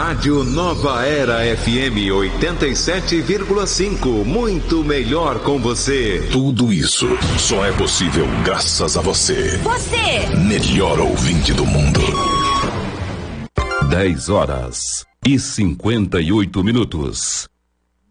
Rádio Nova Era FM 87,5. Muito melhor com você. Tudo isso só é possível graças a você. Você! Melhor ouvinte do mundo. 10 horas e 58 minutos.